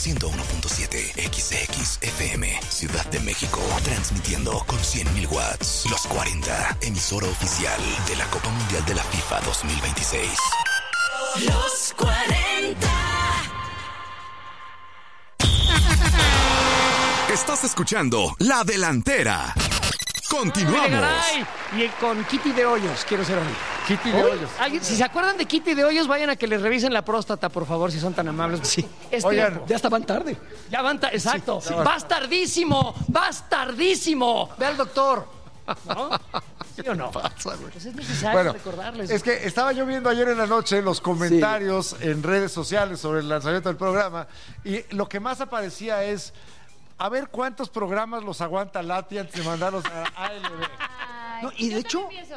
101.7 XXFM, Ciudad de México, transmitiendo con 100.000 watts. Los 40, emisora oficial de la Copa Mundial de la FIFA 2026. Los 40. Estás escuchando La Delantera. Continuamos. Y con Kitty de Hoyos, quiero ser hoy. Kitty de Hoyos. Si se acuerdan de Kitty de Hoyos, vayan a que les revisen la próstata, por favor, si son tan amables. Sí. Oigan, ya estaban tarde. Ya van tarde, exacto. Sí. Vas tardísimo, vas tardísimo. Ve al doctor. ¿No? ¿Sí o no? Pasa, güey. Pues es necesario recordarles. Es que estaba yo viendo ayer en la noche los comentarios en redes sociales sobre el lanzamiento del programa y lo que más aparecía es a ver cuántos programas los aguanta Lati antes de mandarlos a ALB. No, y de hecho, pienso,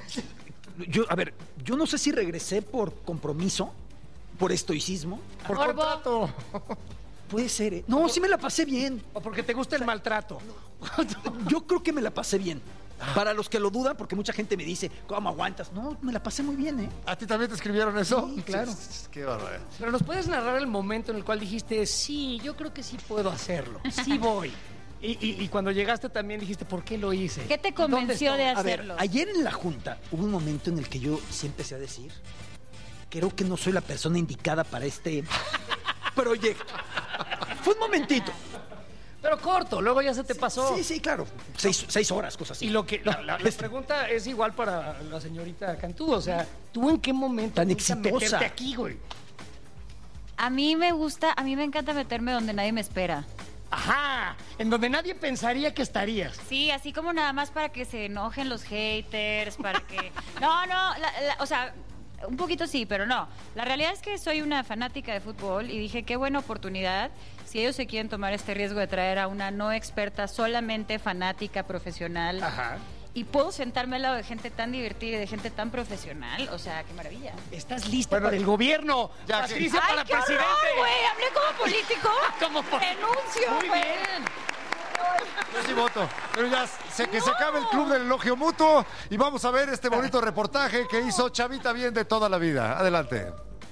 yo no sé si regresé por compromiso, por estoicismo. Por contrato. Puede ser, ¿eh? No, sí me la pasé bien. O porque te gusta el maltrato. Yo creo que me la pasé bien. Para los que lo dudan, porque mucha gente me dice, ¿cómo aguantas? No, me la pasé muy bien, ¿eh? ¿A ti también te escribieron eso? Sí, claro. Qué barbaridad. Pero ¿nos puedes narrar el momento en el cual dijiste, sí, yo creo que sí puedo hacerlo, sí voy? Y cuando llegaste también dijiste, ¿por qué lo hice? ¿Qué te convenció de hacerlo? A ver, ayer en la junta hubo un momento en el que yo sí empecé a decir, creo que no soy la persona indicada para este proyecto. Fue un momentito. Pero corto, luego ya se te pasó. Sí, claro. 6 horas, cosas así. Y lo que la pregunta es igual para la señorita Cantú. O sea, ¿tú en qué momento tan exitosa meterte aquí, güey? A mí me encanta meterme donde nadie me espera. Ajá, en donde nadie pensaría que estarías. Sí, así como nada más para que se enojen los haters, para que... No, o sea, un poquito sí, pero no. La realidad es que soy una fanática de fútbol y dije, qué buena oportunidad. Si ellos se quieren tomar este riesgo de traer a una no experta, solamente fanática, profesional. Ajá. Y puedo sentarme al lado de gente tan divertida y de gente tan profesional. O sea, qué maravilla. Estás lista para el gobierno. Ya, Patricia, ¡Ay, para qué presidente. horror, güey! ¿Hablé como político? Como Denuncio, Muy güey. bien. Yo sí voto. Pero ya que se acabe el club del elogio mutuo y vamos a ver este bonito reportaje que hizo Chavita Bien de toda la vida. Adelante.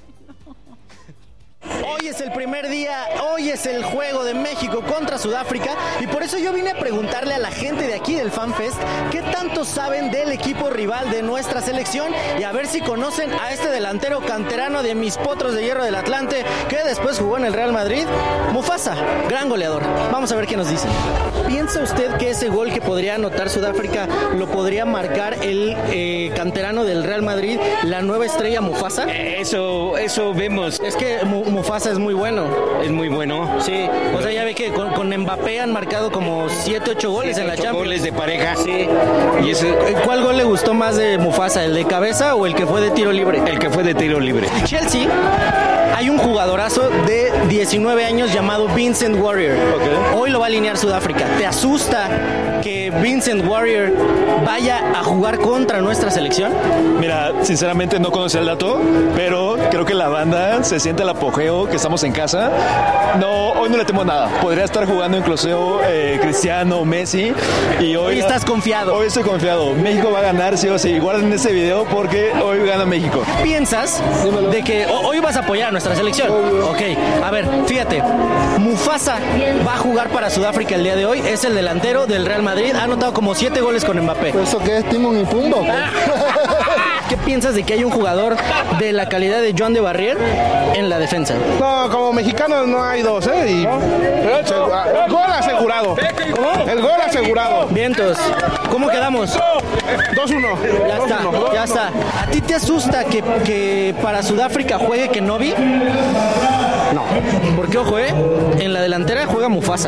Hoy es el primer día, hoy es el juego de México contra Sudáfrica y por eso yo vine a preguntarle a la gente de aquí del FanFest qué tanto saben del equipo rival de nuestra selección y a ver si conocen a este delantero canterano de mis potros de hierro del Atlante que después jugó en el Real Madrid, Mufasa, gran goleador. Vamos a ver qué nos dice. ¿Piensa usted que ese gol que podría anotar Sudáfrica lo podría marcar el canterano del Real Madrid, la nueva estrella Mufasa? Eso vemos. Es que Mufasa es muy bueno. Es muy bueno. Sí, o sea, ya ve que con Mbappé han marcado como 7, 8 goles en la Champions. Goles de pareja. Sí. Y ese, ¿Cuál gol le gustó más de Mufasa? ¿El de cabeza o el que fue de tiro libre? el que fue de tiro libre. En Chelsea hay un jugadorazo de 19 años llamado Vincent Warrior. Okay. Hoy lo va a alinear Sudáfrica. ¿Te asusta que Vincent Warrior vaya a jugar contra nuestra selección? Mira, sinceramente no conocía el dato, pero creo que la banda se siente el apogeo, que estamos en casa. No, hoy no le temo nada. Podría estar jugando incluso Cristiano, Messi. Y hoy estás confiado. Hoy estoy confiado. México va a ganar, sí o sí. Guarden ese video porque hoy gana México. ¿Piensas de que hoy vas a apoyar a nuestra selección? Ok, a ver, fíjate. Mufasa va a jugar para Sudáfrica el día de hoy. Es el delantero del Real Madrid. Ha anotado como 7 goles con Mbappé. ¿Eso qué es? ¿Timón y Pumbo? ¿Qué piensas de que hay un jugador de la calidad de Joan de Barrier en la defensa? No, como mexicanos no hay dos, ¿eh? Y... Gol asegurado. ¿Cómo? El gol asegurado. Vientos. ¿Cómo quedamos? 2-1. Ya está, ya está. ¿A ti te asusta que para Sudáfrica juegue Kenobi? No. Porque, ojo, en la delantera juega Mufasa.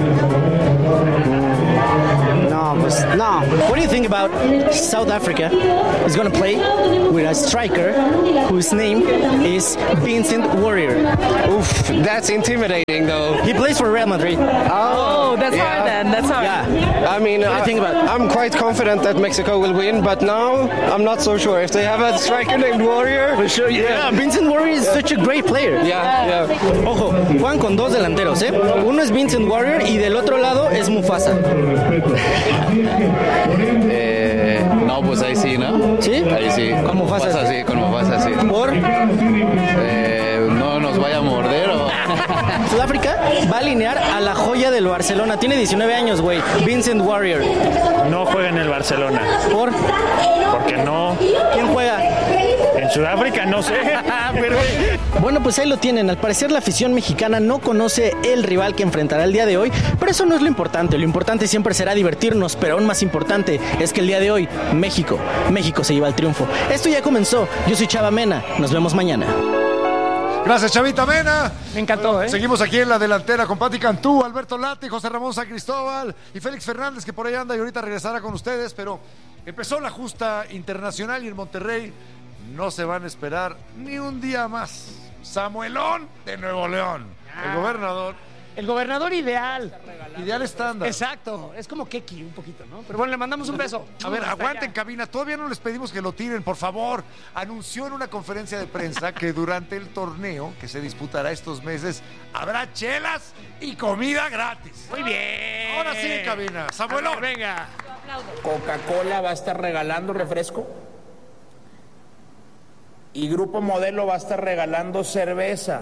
No, pues no. What do you think about South Africa is going to play with a striker whose name is Vincent Warrior? Oof, that's intimidating though. He plays for Real Madrid. Oh, that's hard then. That's hard. Yeah. I mean, What do you think about it? I'm quite confident that Mexico will win, but now I'm not so sure. If they have a striker named Warrior, for sure, yeah. Vincent Warrior is such a great player. Yeah. Ojo, juegan con dos delanteros, ¿eh? Uno es Vincent Warrior y del otro lado es Mufasa. No, pues ahí sí, ¿no? ¿Sí? Ahí sí. Con Mufasa. Sí, con Mufasa, sí. ¿Por? No nos vaya a morder o... Sudáfrica va a alinear a la joya del Barcelona. Tiene 19 años, güey. Vincent Warrior. No juega en el Barcelona. ¿Por? Porque no. ¿Quién juega? En Sudáfrica, no sé. Pero... Bueno, pues ahí lo tienen. Al parecer la afición mexicana no conoce el rival que enfrentará el día de hoy, pero eso no es lo importante. Lo importante siempre será divertirnos, pero aún más importante es que el día de hoy, México se lleva el triunfo. Esto ya comenzó. Yo soy Chava Mena. Nos vemos mañana. Gracias, Chavita Mena. Me encantó, ¿eh? Seguimos aquí en la delantera con Pati Cantú, Alberto Lati, José Ramón San Cristóbal y Félix Fernández, que por ahí anda y ahorita regresará con ustedes, pero empezó la justa internacional y en Monterrey no se van a esperar ni un día más. Samuelón de Nuevo León, el gobernador. El gobernador ideal. Ideal estándar. Exacto. Es como Keki un poquito, ¿no? Pero bueno, le mandamos un beso. A ver, aguanten cabina. Todavía no les pedimos que lo tiren, por favor. Anunció en una conferencia de prensa que durante el torneo que se disputará estos meses habrá chelas y comida gratis. Muy bien. Ahora sí, cabina. Samuelón. Venga. Coca-Cola va a estar regalando refresco. Y Grupo Modelo va a estar regalando cerveza.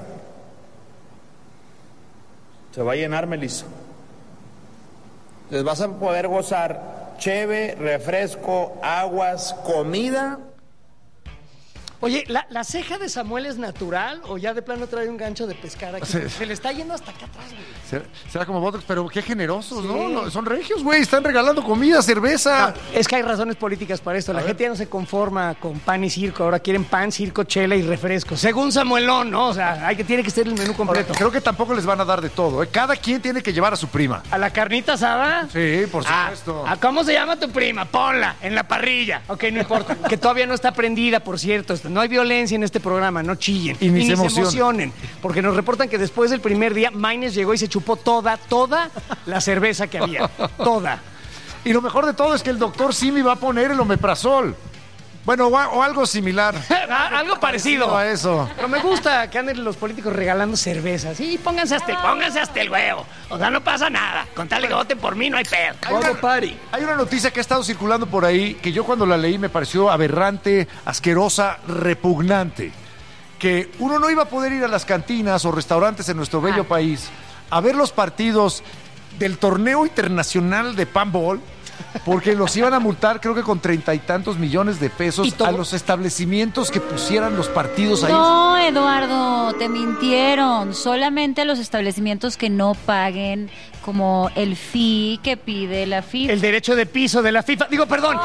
Se va a llenar, Melissa. Entonces vas a poder gozar cheve, refresco, aguas, comida. Oye, ¿la ceja de Samuel es natural o ya de plano trae un gancho de pescar aquí? Se le está yendo hasta acá atrás, güey. Será como Botox, pero qué generosos, sí. ¿No? Son regios, güey. Están regalando comida, cerveza. No, es que hay razones políticas para esto. La gente ya no se conforma con pan y circo. Ahora quieren pan, circo, chela y refresco. Según Samuelón, ¿no? O sea, tiene que ser el menú completo. Ahora, creo que tampoco les van a dar de todo, ¿eh? Cada quien tiene que llevar a su prima. ¿A la carnita asada? Sí, por supuesto. ¿Cómo se llama tu prima? Ponla en la parrilla. Ok, no importa. Que todavía no está prendida, por cierto. No hay violencia en este programa, no chillen. Y ni se emocionen. Porque nos reportan que después del primer día, Maines llegó y se chupó toda la cerveza que había. Toda. Y lo mejor de todo es que el doctor Simi va a poner el omeprazol. Bueno, o algo similar. Algo parecido a eso. Pero me gusta que anden los políticos regalando cervezas. Sí, pónganse hasta el huevo. O sea, no pasa nada. Con tal de que voten por mí, no hay pedo. Hay una noticia que ha estado circulando por ahí que yo cuando la leí me pareció aberrante, asquerosa, repugnante. Que uno no iba a poder ir a las cantinas o restaurantes en nuestro bello país a ver los partidos del torneo internacional de Panball, porque los iban a multar, creo que con 30 y tantos millones de pesos a los establecimientos que pusieran los partidos ahí. No, Eduardo, te mintieron. Solamente los establecimientos que no paguen como el fee que pide la FIFA. El derecho de piso de la FIFA. Digo, perdón.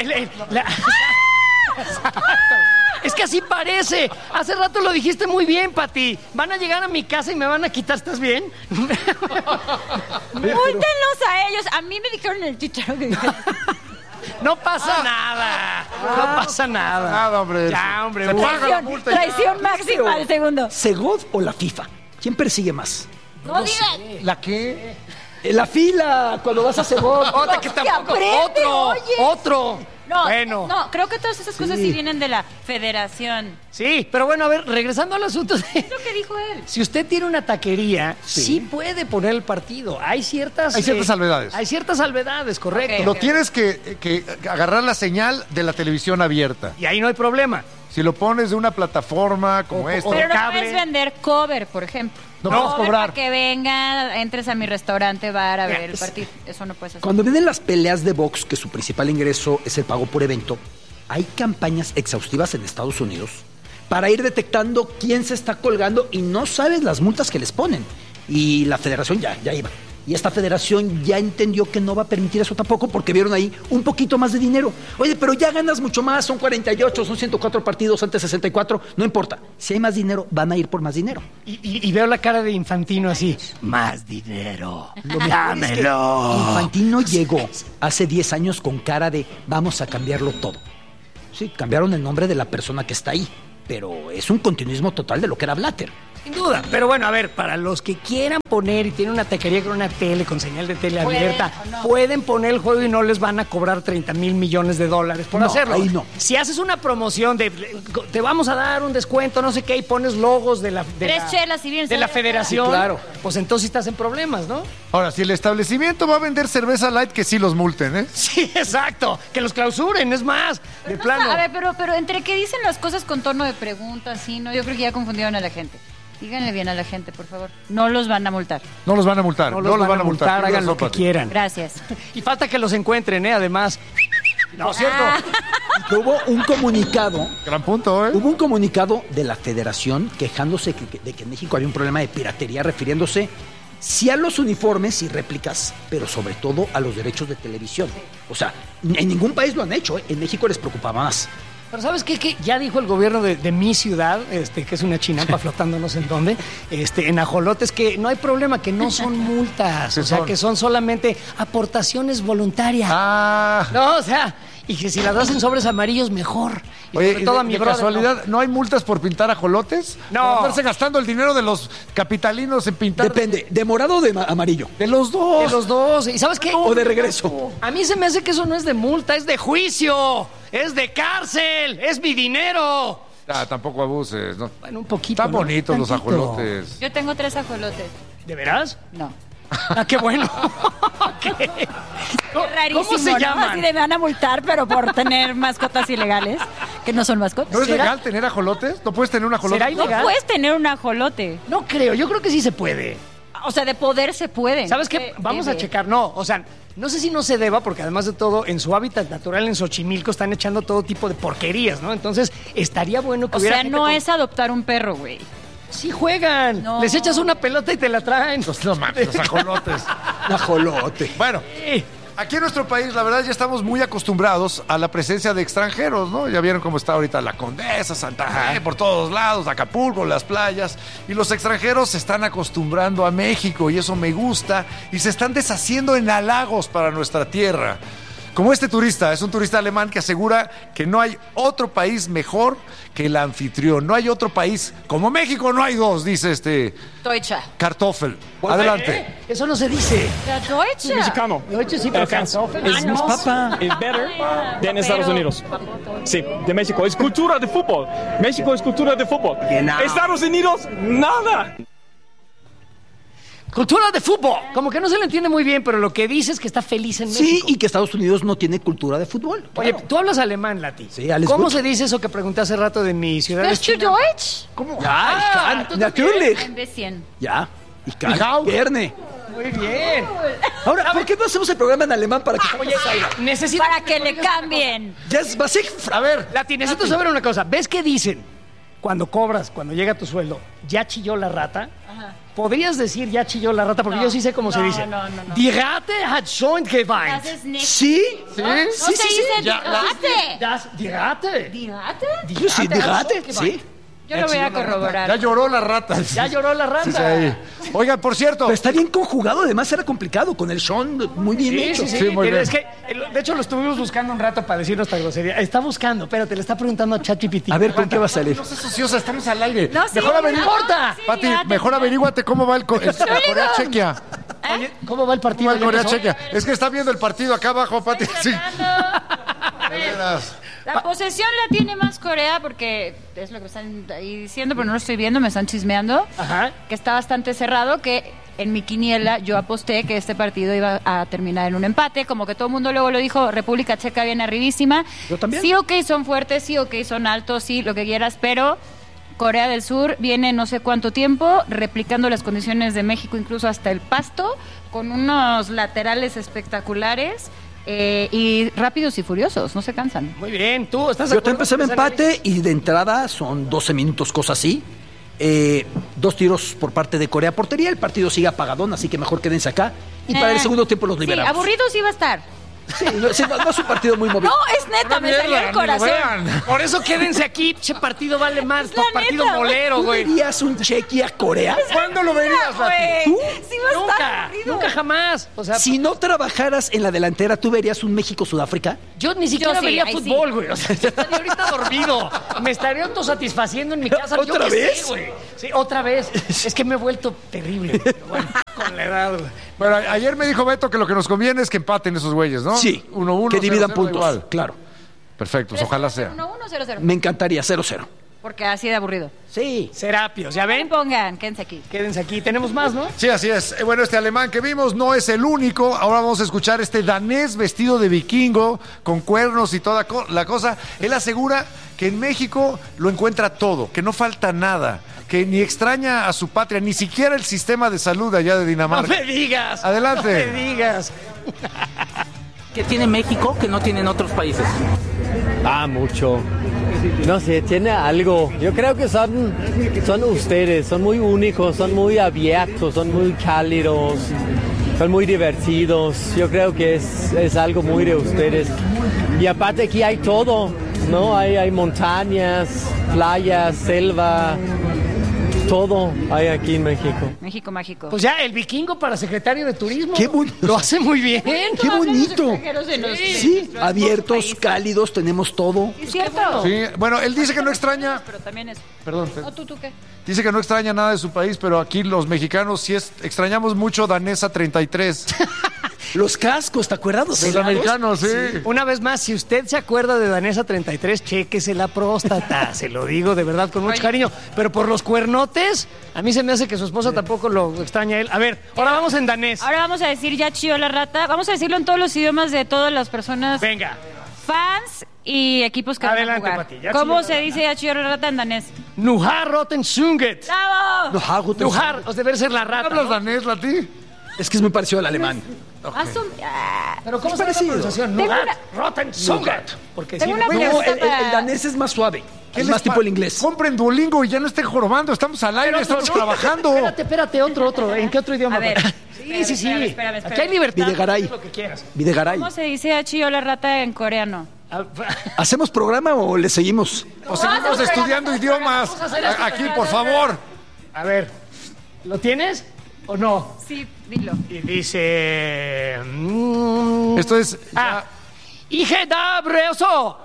Es que así parece. Hace rato lo dijiste muy bien, Pati. Van a llegar a mi casa y me van a quitar. ¿Estás bien? Múltenlos a ellos. A mí me dijeron en el chicharro que no pasa nada. No pasa nada. Nada, hombre. Ya, hombre. Se paga la multa. Traición máxima al segundo. ¿Segov o la FIFA? ¿Quién persigue más? No digas. ¿La qué? La fila, cuando vas a Segov. Otro. No, bueno. No, creo que todas esas cosas sí vienen de la federación. Sí, pero bueno, a ver, regresando al asunto. Es lo que dijo él. Si usted tiene una taquería, sí puede poner el partido. Hay ciertas salvedades. Hay ciertas salvedades, correcto. Okay. Tienes que agarrar la señal de la televisión abierta. Y ahí no hay problema. Si lo pones de una plataforma como esta. Pero no puedes vender cover, por ejemplo. No puedes cobrar. Para que venga, entres a mi restaurante, bar a ver el partido. Eso no puedes hacer. Cuando vienen las peleas de box, que su principal ingreso es el pago por evento, hay campañas exhaustivas en Estados Unidos para ir detectando quién se está colgando y no sabes las multas que les ponen. Y la federación ya iba. Y esta federación ya entendió que no va a permitir eso tampoco porque vieron ahí un poquito más de dinero. Oye, pero ya ganas mucho más, son 48, son 104 partidos, antes 64, no importa. Si hay más dinero, van a ir por más dinero. Y veo la cara de Infantino así, más dinero, dámelo. Es que Infantino llegó hace 10 años con cara de vamos a cambiarlo todo. Sí, cambiaron el nombre de la persona que está ahí, pero es un continuismo total de lo que era Blatter. Sin duda, pero bueno, a ver, para los que quieran poner y tienen una taquería con una tele, con señal de tele abierta, pueden poner el juego y no les van a cobrar 30,000 millones de dólares por hacerlo. Ahí no. Si haces una promoción de te vamos a dar un descuento, no sé qué, y pones logos de la federación, claro, pues entonces estás en problemas, ¿no? Ahora, si el establecimiento va a vender cerveza light, que sí los multen, ¿eh? Sí, exacto, que los clausuren, es más, de plano. A ver, pero entre que dicen las cosas con tono de pregunta, sí, ¿no? Yo creo que ya confundieron a la gente. Díganle bien a la gente, por favor. No los van a multar. No los van a multar. No los van a multar, hagan lo que quieran. Gracias. Y falta que los encuentren, además. No, cierto. Que hubo un comunicado. Gran punto, ¿eh? Hubo un comunicado de la Federación quejándose de que en México había un problema de piratería, refiriéndose sí a los uniformes y réplicas, pero sobre todo a los derechos de televisión. O sea, en ningún país lo han hecho, ¿eh? En México les preocupaba más. Pero ¿sabes qué? Que ya dijo el gobierno de mi ciudad, que es una chinampa flotando no sé en dónde, en ajolotes, que no hay problema, que no son multas, o sea, que son solamente aportaciones voluntarias. No, o sea, y que si las das en sobres amarillos, mejor. Y Oye, sobre todo a mi de brother, casualidad, ¿no hay multas por pintar ajolotes? No. ¿Por estarse gastando el dinero de los capitalinos en pintar? Depende, ¿de morado o de amarillo? De los dos. De los dos. ¿Y sabes qué? O de regreso. A mí se me hace que eso no es de multa, es de juicio, es de cárcel, es mi dinero. Tampoco abuses, ¿no? Bueno, un poquito. Están bonitos los Tantito. ajolotes. Yo tengo 3 ajolotes. ¿De veras? No. Ah, qué bueno. Qué rarísimo, ¿Cómo se ¿no? llaman? Así de me van a multar, pero por tener mascotas ilegales, que no son mascotas. ¿No es ¿Será? legal tener ajolotes? ¿No puedes tener un ajolote? ¿Será No ilegal? puedes tener un ajolote. No creo, yo creo que sí se puede. O sea, de poder se pueden. ¿Sabes qué? Vamos a checar. No, o sea, no sé si no se deba, porque además de todo, en su hábitat natural, en Xochimilco, están echando todo tipo de porquerías, ¿no? Entonces, estaría bueno que O hubiera sea, gente no con- es adoptar un perro, güey. Sí juegan. No. Les echas una pelota y te la traen. No mames, los ajolotes. Un ajolote. Bueno, Sí. aquí en nuestro país, la verdad, ya estamos muy acostumbrados a la presencia de extranjeros, ¿no? Ya vieron cómo está ahorita la Condesa, Santa Fe, por todos lados, Acapulco, las playas. Y los extranjeros se están acostumbrando a México y eso me gusta. Y se están deshaciendo en halagos para nuestra tierra. Como este turista, es un turista alemán que asegura que no hay otro país mejor que el anfitrión. No hay otro país, como México no hay dos, dice Deutsche. Kartoffel. Adelante. Eso no se dice. La Deutsche. Mexicano. Deutsche sí, pero Kartoffel. Es no. papa. Es better than Estados Unidos. Sí, de México. Es cultura de fútbol. México es cultura de fútbol. Estados Unidos, nada. Cultura de fútbol. Como que no se le entiende muy bien, pero lo que dice es que está feliz en Sí, México. y que Estados Unidos no tiene cultura de fútbol. Oye, tú hablas alemán, Lati. Sí, alles ¿Cómo gut. se dice eso que pregunté hace rato de mi ciudad? ¿Bist du Deutsch? ¿Cómo? Ja, ich kann, ¿tú natürlich. Ein bisschen. Ya, ich kann, Ich auch. gerne. Muy bien. Ahora, ¿por qué no hacemos el programa en alemán para que Oye, necesito... Para que le cambien. Yes, was ich A ver, Lati, necesito saber una cosa. ¿Ves qué dicen cuando cobras, cuando llega tu sueldo? ¿Ya chilló la rata? ¿Podrías decir ya chilló la rata? Porque yo sí sé cómo se dice. No. Die Ratte hat schon geweint. Das ist nicht. Sí, No se dice Ya, Rate. Die Ratte. ¿Die Rate? yo sí, Ratte hat dígate, schon geweint. sí. Yo lo voy a corroborar. ya lloró la rata. Ya lloró la rata. Sí, ahí. Oigan, por cierto, Pero está bien conjugado, además era complicado, con el Sean muy bien hecho. Sí, Sí, muy bien. Es que, de hecho, lo estuvimos buscando un rato para decir nuestra grosería. Está buscando, pero te le está preguntando a ChatGPT. A ver, ¿con qué va a salir? no seas ociosa, estamos al aire. No, sí, mejor no, averigua. sí, Pati, ya te- mejor averíguate cómo va el Corea-Chequia. Oye, ¿cómo va el partido? ¿Cómo va el ¿Ya empezó? Corea-Chequia? Es que está viendo el partido acá abajo, Pati. Sí. Checando. De veras. La posesión la tiene más Corea porque es lo que me están ahí diciendo, pero no lo estoy viendo, me están chismeando. Ajá. Que está bastante cerrado, que en mi quiniela yo aposté que este partido iba a terminar en un empate, como que todo el mundo luego lo dijo, República Checa viene arribísima. Yo también. Sí, ok, son fuertes, sí, ok, son altos, sí, lo que quieras, pero Corea del Sur viene no sé cuánto tiempo replicando las condiciones de México, incluso hasta el pasto, con unos laterales espectaculares. Y rápidos y furiosos, no se cansan. Muy bien, tú estás de Yo te acuerdo empecé en con ese empate análisis? y de entrada son 12 minutos, cosa así. 2 tiros por parte de Corea portería. El partido sigue apagadón, así que mejor quédense acá. Y para el segundo tiempo los Sí, liberamos. aburrido sí va a estar. Sí, no es un partido muy movido. No, es neta, me salió el corazón. Por eso quédense aquí, che partido vale más, Es la partido neta, molero, ¿Tú güey. verías un cheque a Corea? ¿Cuándo lo verías, Lati? ¿Tú? Sí va a estar Nunca, aburrido. nunca jamás. O sea, Si no trabajaras en la delantera, ¿tú verías un México-Sudáfrica? yo ni siquiera sí, vería ahí fútbol, sí. güey. O sea, estaría ahorita dormido. Me estaría autosatisfaciendo en mi casa. ¿Otra Yo qué vez? sé, güey. Sí, otra vez. Es que me he vuelto terrible. Pero bueno, con la edad, güey. Bueno, ayer me dijo Beto que lo que nos conviene es que empaten esos güeyes, ¿no? Sí, 1-1, que dividan 0-0, puntos. igual. Claro. Perfecto, pues ojalá sea. 1-1, 0-0. Me encantaría 0-0. Porque así de aburrido. Sí. Serapios, ¿ya ven? Pongan, quédense aquí. Quédense aquí. Tenemos más, ¿no? Sí, así es. Bueno, este alemán que vimos no es el único. Ahora vamos a escuchar este danés vestido de vikingo, con cuernos y toda la cosa. Él asegura que en México lo encuentra todo, que no falta nada, que ni extraña a su patria, ni siquiera el sistema de salud allá de Dinamarca. No me digas. Adelante. No me digas. ¿Qué tiene México que no tienen otros países? Mucho. No sé, tiene algo. Yo creo que son ustedes, son muy únicos, son muy abiertos, son muy cálidos, son muy divertidos. Yo creo que es algo muy de ustedes. Y aparte aquí hay todo, ¿no? Hay montañas, playas, selva. Todo hay aquí en México. México mágico. Pues ya, el vikingo para secretario de turismo. Qué bonito. Lo hace muy bien. Qué bonito. Sí, abiertos, cálidos, tenemos todo. ¿Es cierto? Sí, bueno, él dice que no extraña. Pero también es. Perdón. ¿Tú qué? Dice que no extraña nada de su país, pero aquí los mexicanos sí extrañamos mucho Danesa 33. Los cascos, ¿te acuerdas? Los americanos, sí. Una vez más, si usted se acuerda de Danesa 33, chéquese la próstata. Se lo digo de verdad con mucho cariño. Pero por los cuernotes, a mí se me hace que su esposa tampoco lo extraña a él. A ver, ahora vamos en danés. Ahora vamos a decir ya chilló la rata. Vamos a decirlo en todos los idiomas de todas las personas. Venga. Fans y equipos que Adelante, van a Pati, jugar. ¿Cómo se dice ya chilló la rata en danés? Nuhar roten sunget. ¡Bravo! Nuhar, os debe ser la rata. ¿Hablas ¿no? danés, Lati? Es que es muy parecido al alemán. Pero ¿cómo se parecido? pronunciación? Nuhar roten sunget. Porque Tengo sí, una bueno, pregunta El danés es más suave. Es más tipo el inglés. Compren Duolingo y ya no estén jorobando. Estamos al aire, estamos trabajando. Espérate, otro. ¿En qué otro idioma? A ver. Sí. Espérame. Aquí hay libertad. Videgaray. Lo que quieras. Videgaray. ¿Cómo se dice ya chilló la rata en coreano? ¿Hacemos programa o le seguimos? O seguimos estudiando idiomas. Aquí, por favor. A ver, ¿lo tienes o no? Sí, dilo. Y dice... Esto es... ¡Ije da breso!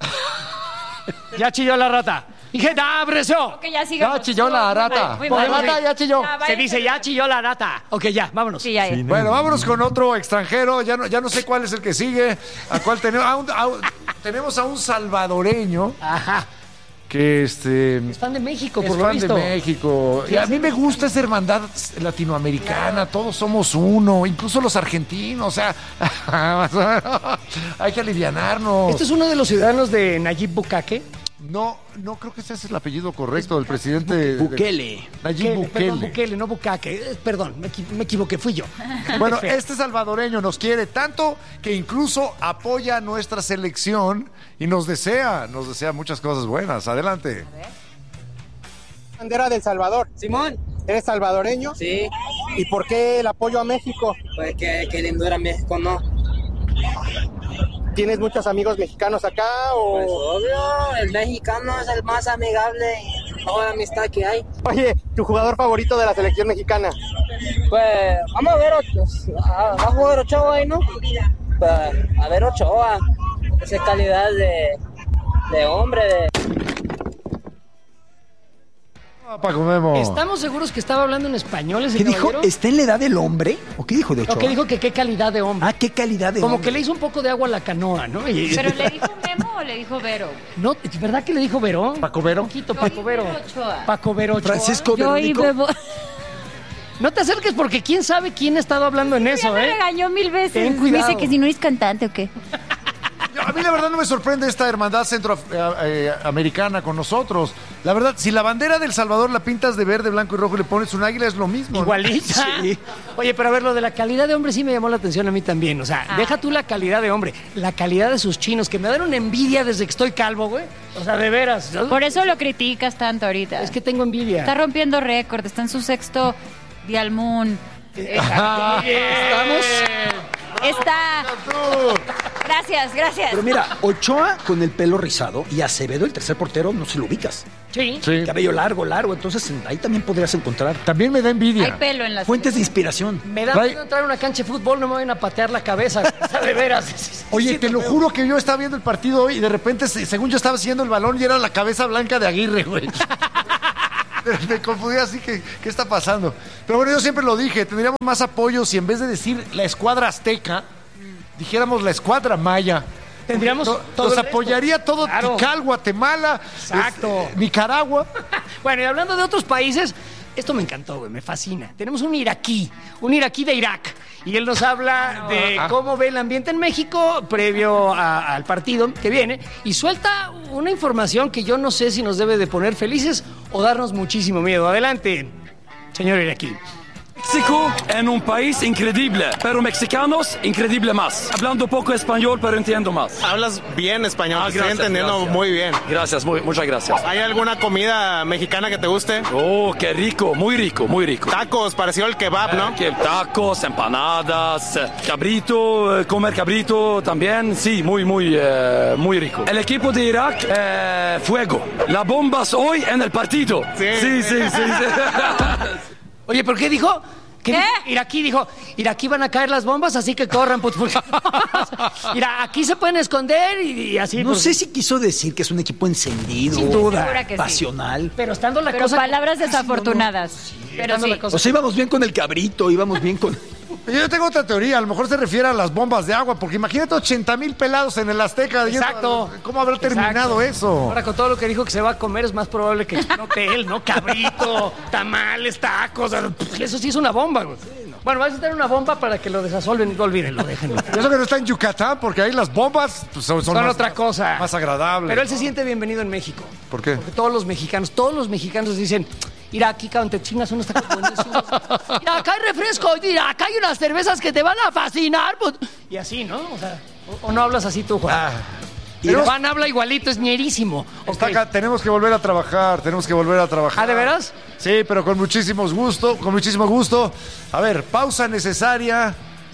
Ya chilló la rata. ¡Ije da breso! Ok, ya sigamos. Ya chilló la rata. Muy mal. La rata ya chilló. Se dice ya chilló la rata. Ok, ya, vámonos. Sí, ya. Bueno, vámonos con otro extranjero. Ya no sé cuál es el que sigue. ¿A cuál tenemos? Tenemos a un salvadoreño. Ajá. Que Es fan de México, por lo fan visto. de México. Y a mí me gusta esa hermandad latinoamericana. Todos somos uno, incluso los argentinos. O sea, hay que alivianarnos. ¿Este es uno de los ciudadanos de Nayib Bukake? No creo que ese es el apellido correcto del presidente. Bukele. Nayib Bukele. Perdón, Bukele, no Bukake. Perdón, me equivoqué, fui yo. Bueno, este salvadoreño nos quiere tanto que incluso apoya a nuestra selección y nos desea muchas cosas buenas. Adelante. Bandera del Salvador. Simón. ¿Eres salvadoreño? Sí. ¿Y por qué el apoyo a México? Pues que lindo era México, ¿no? ¿Tienes muchos amigos mexicanos acá o...? Pues obvio, el mexicano es el más amigable y toda la amistad que hay. Oye, ¿tu jugador favorito de la selección mexicana? Pues vamos a ver, va a jugar Ochoa ahí, ¿no? Pues, a ver Ochoa, esa calidad de hombre, Paco Memo. ¿Estamos seguros que estaba hablando en español ese ¿Qué dijo? caballero? ¿Está en la edad del hombre? ¿O qué dijo de Ochoa? No, que dijo que qué calidad de hombre. Qué calidad de Como hombre. que le hizo un poco de agua a la canoa, ¿no? ¿Pero le dijo Memo o le dijo Vero? No, ¿es verdad que le dijo Vero? ¿Paco Vero? Un poquito, Paco Vero. Ochoa. Paco Vero Ochoa. Francisco Yo y Verónico. Bebo. No te acerques porque quién sabe quién ha estado hablando en Ya eso, me ¿eh? regañó 1000 veces. Ten Me cuidado. dice que si no eres cantante o qué. A mí la verdad no me sorprende esta hermandad centroamericana con nosotros. La verdad, si la bandera del Salvador la pintas de verde, blanco y rojo y le pones un águila es lo mismo. Igualita. Sí. Oye, pero a ver, lo de la calidad de hombre sí me llamó la atención a mí también. O sea, deja tú la calidad de hombre, la calidad de sus chinos, que me dan una envidia desde que estoy calvo, güey. O sea, de veras. Por eso lo criticas tanto ahorita. Es que tengo envidia. Está rompiendo récord, está en su 6º Dial Moon. Estamos. Está. Gracias. Pero mira, Ochoa con el pelo rizado y Acevedo, el tercer portero, no se lo ubicas. Sí. Cabello largo, entonces ahí también podrías encontrar. También me da envidia. Hay pelo en las Fuentes de inspiración. Me da miedo entrar a una cancha de fútbol, no me vayan a patear la cabeza. O sea, de veras. Oye, Sí, te lo juro que yo estaba viendo el partido hoy y de repente, según yo estaba haciendo el balón y era la cabeza blanca de Aguirre, güey. Me confundí así que, ¿qué está pasando? Pero bueno, yo siempre lo dije, tendríamos más apoyo si en vez de decir la escuadra azteca, dijéramos la escuadra maya. Tendríamos todo los el apoyaría todo Claro. Tikal, Guatemala, Exacto. Nicaragua. Bueno, y hablando de otros países, esto me encantó, güey, me fascina. Tenemos un iraquí de Irak. Y él nos habla de cómo ve el ambiente en México previo al partido que viene. Y suelta una información que yo no sé si nos debe de poner felices o darnos muchísimo miedo. Adelante, señor iraquí. México en un país increíble, pero mexicanos increíble más. Hablando poco español, pero entiendo más. Hablas bien español, te estoy gracias, entendiendo gracias. muy bien. Gracias, muchas gracias. ¿Hay alguna comida mexicana que te guste? Oh, qué rico, muy rico, muy rico. Tacos, parecido al kebab, ¿no? Tacos, empanadas, cabrito, comer cabrito también, sí, muy rico. El equipo de Irak, fuego. Las bombas hoy en el partido. Sí. Oye, ¿por qué dijo? ¿Qué? Iraquí van a caer las bombas, así que corran. Mira, aquí se pueden esconder y así. No sé si quiso decir que es un equipo encendido, Sin duda, segura que sí. pasional. Pero estando la Pero cosa... palabras desafortunadas. Pero sí. O sea, íbamos bien con el cabrito, íbamos bien con... Yo tengo otra teoría, a lo mejor se refiere a las bombas de agua, porque imagínate 80,000 pelados en el Azteca. Exacto. ¿Cómo habrá terminado eso? Ahora, con todo lo que dijo que se va a comer, es más probable que explote él, ¿no? Cabrito, tamales, tacos. Eso sí es una bomba, güey. Bueno, vas a tener una bomba para que lo desasolven. No olvídenlo, déjenlo. Eso que no está en Yucatán, porque ahí las bombas pues, son más, otra cosa. Más agradables. Pero él se siente bienvenido en México. ¿Por qué? Porque todos los mexicanos dicen... Mira, aquí cabrón, te chingas unos tacos buenísimos. Mira, acá hay refresco. Mira, acá hay unas cervezas que te van a fascinar. Y así, ¿no? O sea, o no hablas así tú, Juan. Pero Juan habla igualito, es ñerísimo. Está acá, tenemos que volver a trabajar, ¿Ah, de veras? Sí, pero con muchísimo gusto. A ver, pausa necesaria.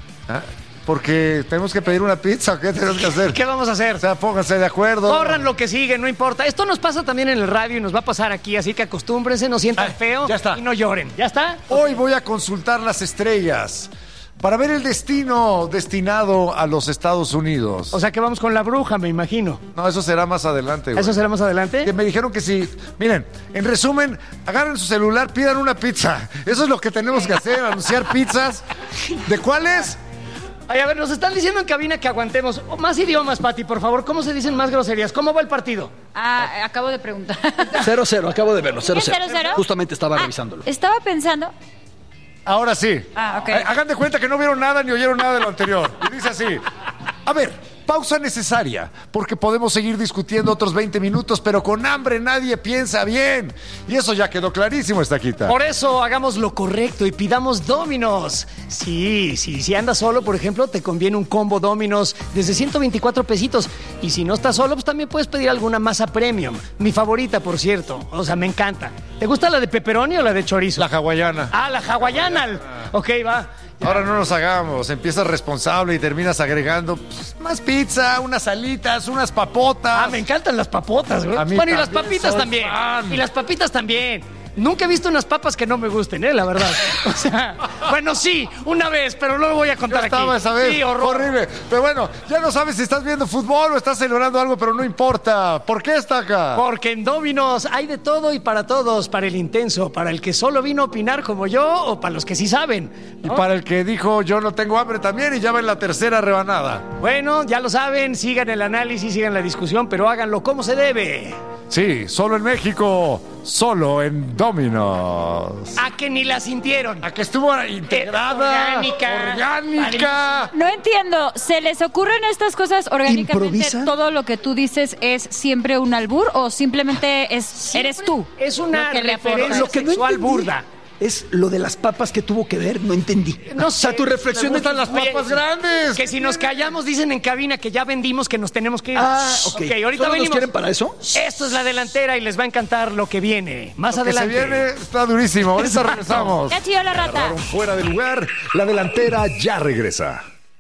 Porque tenemos que pedir una pizza. ¿Qué tenemos que hacer? ¿Qué vamos a hacer? O sea, pónganse de acuerdo. Corran lo que sigue, no importa. Esto nos pasa también en el radio y nos va a pasar aquí, así que acostúmbrense, no sientan feo ya está. Y no lloren. ¿Ya está? Hoy voy a consultar las estrellas para ver el destino destinado a los Estados Unidos. O sea que vamos con la bruja, me imagino. No, eso será más adelante, güey. ¿Eso será más adelante? Que me dijeron que sí. Miren, en resumen, agarren su celular, pidan una pizza. Eso es lo que tenemos que hacer, anunciar pizzas. ¿De cuáles? Ay, a ver, nos están diciendo en cabina que aguantemos. Más idiomas, Pati, por favor. ¿Cómo se dicen más groserías? ¿Cómo va el partido? Acabo de preguntar. 0-0, acabo de verlo, 0-0. ¿Es 0-0? Justamente estaba revisándolo. Estaba pensando... Ahora sí. Ok. Hagan de cuenta que no vieron nada ni oyeron nada de lo anterior. Y dice así. A ver, pausa necesaria, porque podemos seguir discutiendo otros 20 minutos, pero con hambre nadie piensa bien. Y eso ya quedó clarísimo, Estaquita. Por eso hagamos lo correcto y pidamos Domino's. Sí, si andas solo, por ejemplo, te conviene un combo Domino's desde 124 pesitos. Y si no estás solo, pues también puedes pedir alguna masa premium. Mi favorita, por cierto. O sea, me encanta. ¿Te gusta la de pepperoni o la de chorizo? La hawaiana. La hawaiana. Ok, va. Ahora no nos hagamos, empiezas responsable y terminas agregando más pizza, unas alitas, unas papotas. Me encantan las papotas, güey. Bueno, y las papitas también. Y las papitas también. Nunca he visto unas papas que no me gusten, la verdad. O sea, bueno, sí, una vez, pero no lo voy a contar aquí. Esa vez. Sí, horrible. Pero bueno, ya no sabes si estás viendo fútbol o estás celebrando algo, pero no importa. ¿Por qué está acá? Porque en Domino's hay de todo y para todos. Para el intenso, para el que solo vino a opinar como yo o para los que sí saben, ¿no? Y para el que dijo yo no tengo hambre también y ya va en la tercera rebanada. Bueno, ya lo saben, sigan el análisis, sigan la discusión, pero háganlo como se debe. Sí, solo en México, solo en Domino's. A que ni la sintieron. A que estuvo integrada. Orgánica. No entiendo, ¿se les ocurren estas cosas orgánicamente? ¿Improvisa? ¿Todo lo que tú dices es siempre un albur o simplemente eres tú? Es una referencia Lo que no sexual entendí burda. Es lo de las papas que tuvo que ver, no entendí. No o sea, sé, tu reflexión me está gustan las papas grandes. Que si nos callamos, dicen en cabina que ya vendimos, que nos tenemos que ir. Ok. Ahorita ¿Solo venimos. nos quieren para eso? Esto es la delantera y les va a encantar lo que viene. Más adelante. Lo que se viene está durísimo. Ahorita regresamos. Ya chilló la rata. Agarraron fuera de lugar. La delantera ya regresa.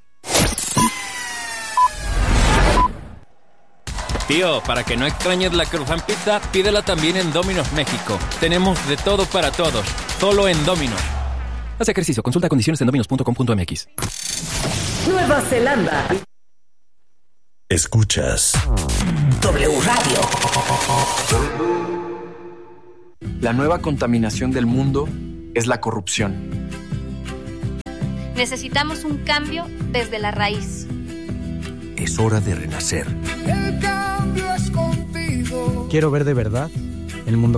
Tío, para que no extrañes la Cruzan Pizza, pídela también en Domino's México. Tenemos de todo para todos, solo en Domino's. Haz ejercicio, consulta condiciones en dominos.com.mx. Nueva Zelanda. Escuchas W Radio. La nueva contaminación del mundo es la corrupción. Necesitamos un cambio desde la raíz. Es hora de renacer. El cambio es contigo. Quiero ver de verdad el mundo